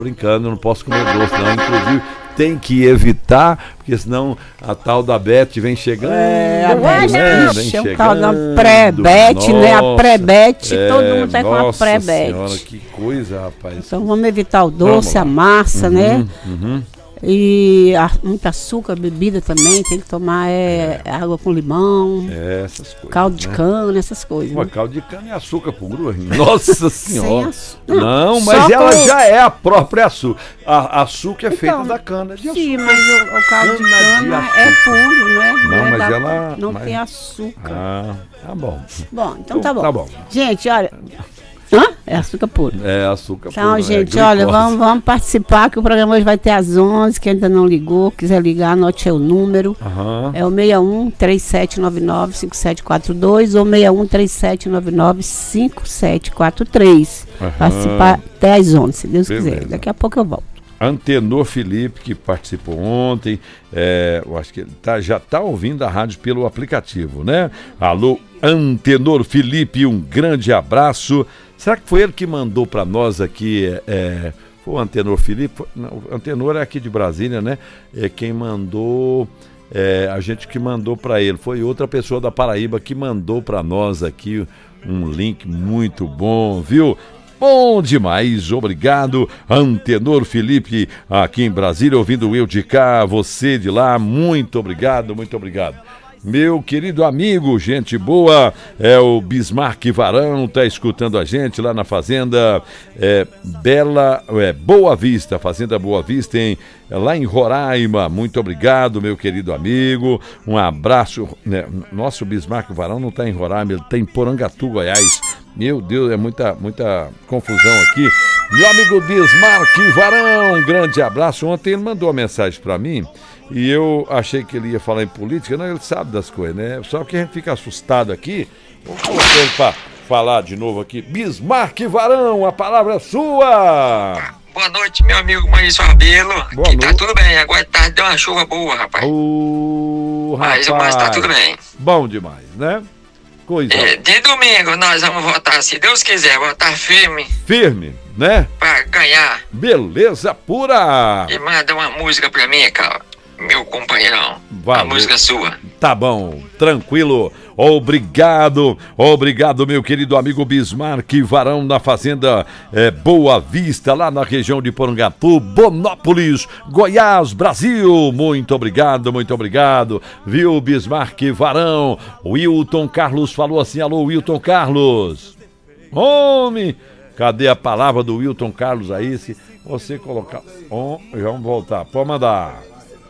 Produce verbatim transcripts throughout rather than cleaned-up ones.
Brincando, eu não posso comer doce, não. Inclusive, tem que evitar, porque senão a tal da Beth vem chegando. É, a Beth, né? vem chegando. chegando. Tal da pré-Beth, né? A pré-Beth, é, todo mundo tá com a pré-Beth. Senhora, que coisa, rapaz. Então vamos evitar o doce, a massa, uhum, né? Uhum. E a, muito açúcar, bebida também, tem que tomar é, é. água com limão, é, essas coisas, caldo de né? cana, essas coisas. Uma né? caldo de cana é açúcar puro, nossa senhora. Aço... Não, não, mas ela com... já é a própria açúcar. A açúcar é então, feita da cana de açúcar. Sim, mas o, o caldo de cana de é puro, né? Não, não é mas da... ela... Não mas... tem açúcar. Ah, tá bom. Bom, então tá bom. Tá bom. Gente, olha... Hã? É açúcar puro. É açúcar então, puro. Então, gente, é olha, vamos, vamos participar, que o programa hoje vai ter às onze, quem ainda não ligou, quiser ligar, anote aí o número. Uhum. É o seis um três sete nove nove cinco sete quatro dois ou seis um três sete nove nove cinco sete quatro três. Uhum. Participar até às onze, se Deus Beleza. quiser. Daqui a pouco eu volto. Antenor Felipe, que participou ontem, é, eu acho que ele tá, já está ouvindo a rádio pelo aplicativo, né? Alô, Antenor Felipe, um grande abraço. Será que foi ele que mandou para nós aqui, é, foi o Antenor Felipe? Não, o Antenor é aqui de Brasília, né? É quem mandou, é, a gente que mandou para ele. Foi outra pessoa da Paraíba que mandou para nós aqui um link muito bom, viu? Bom demais, obrigado, Antenor Felipe, aqui em Brasília, ouvindo eu de cá, você de lá, muito obrigado, muito obrigado. Meu querido amigo, gente boa, é o Bismarck Varão, tá escutando a gente lá na Fazenda é, Bela, é, Boa Vista, Fazenda Boa Vista, em, é, lá em Roraima. Muito obrigado, meu querido amigo, um abraço. Né? Nosso Bismarck Varão não está em Roraima, ele está em Porangatu, Goiás. Meu Deus, é muita, muita confusão aqui. Meu amigo Bismarck Varão, um grande abraço. Ontem ele mandou uma mensagem para mim e eu achei que ele ia falar em política. Não, ele sabe das coisas, né? Só que a gente fica assustado aqui. Vamos colocar ele para falar de novo aqui. Bismarck Varão, a palavra é sua. Boa noite, meu amigo Maurício Rabelo. Boa aqui noite. Tá tudo bem, agora tarde deu uma chuva boa, rapaz. Uh, rapaz. Mas, mas tá tudo bem. Bom demais, né? Coisa. É, de domingo nós vamos votar, se Deus quiser, votar firme. Firme, né? Pra ganhar. Beleza pura. E manda uma música pra mim, cara, meu companheirão. Valeu. A música sua. Tá bom, tranquilo. Obrigado, obrigado, meu querido amigo Bismarck Varão, na Fazenda é, Boa Vista, lá na região de Porangatu, Bonópolis, Goiás, Brasil. Muito obrigado, muito obrigado. Viu, Bismarck Varão? Wilton Carlos falou assim, alô, Wilton Carlos. Homem, cadê a palavra do Wilton Carlos aí? Se você colocar... Oh, vamos voltar, pode mandar.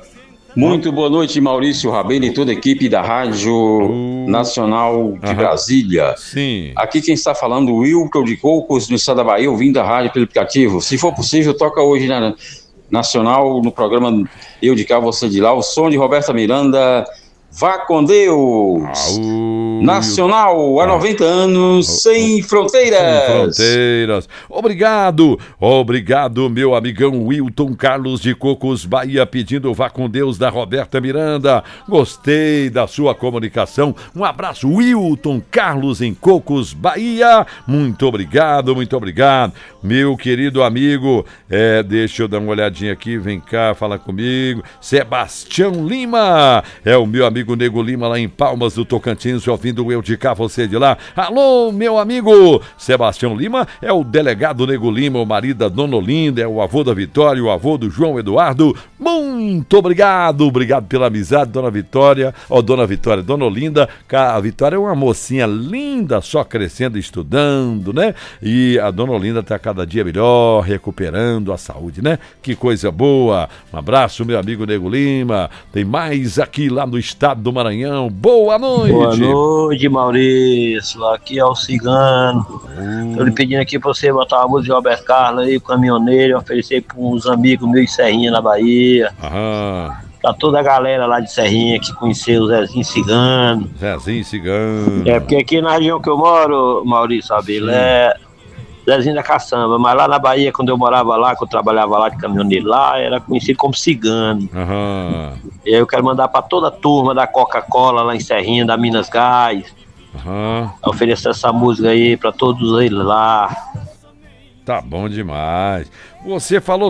Muito boa noite, Maurício Rabelo e toda a equipe da Rádio uh, Nacional de uh-huh. Brasília. Sim. Aqui quem está falando, Wilton de Cocos, no estado da Bahia, ouvindo a rádio pelo aplicativo. Se for possível, toca hoje na Nacional, no programa Eu de Cá, Você de Lá, o som de Roberta Miranda, Vá com Deus. Uh, Nacional, há noventa anos, uh, uh, sem fronteiras. Sem fronteiras. Obrigado, obrigado, meu amigão Wilton Carlos de Cocos, Bahia, pedindo Vá com Deus da Roberta Miranda. Gostei da sua comunicação. Um abraço, Wilton Carlos em Cocos, Bahia. Muito obrigado, muito obrigado. Meu querido amigo, é, deixa eu dar uma olhadinha aqui, vem cá, fala comigo. Sebastião Lima, é o meu amigo Nego Lima, lá em Palmas do Tocantins, ouvindo eu de cá, você de lá. Alô, meu amigo Sebastião Lima, é o delegado Nego Lima, o marido da Dona Olinda, é o avô da Vitória, o avô do João Eduardo. Muito obrigado, obrigado pela amizade, Dona Vitória, ó, oh, Dona Vitória, Dona Olinda. A Vitória é uma mocinha linda, só crescendo, estudando, né? E a Dona Olinda tá cada dia melhor, recuperando a saúde, né? Que coisa boa. Um abraço, meu amigo Nego Lima. Tem mais aqui lá no estado do Maranhão. Boa noite. Boa noite, Maurício. Aqui é o Cigano. Hum. Tô lhe pedindo aqui pra você botar uma música de Roberto Carlos aí, o caminhoneiro, oferecer para uns amigos meus de Serrinha, na Bahia. Aham. Pra toda a galera lá de Serrinha que conheceu o Zezinho Cigano. Zezinho Cigano. É, porque aqui na região que eu moro, Maurício Rabelo, é Zezinho da Caçamba, mas lá na Bahia, quando eu morava lá, que eu trabalhava lá de caminhoneiro lá, era conhecido como Cigano. Uhum. E aí eu quero mandar pra toda a turma da Coca-Cola lá em Serrinha, da Minas Gás. Uhum. Oferecer essa música aí pra todos eles lá. Tá bom demais. Você falou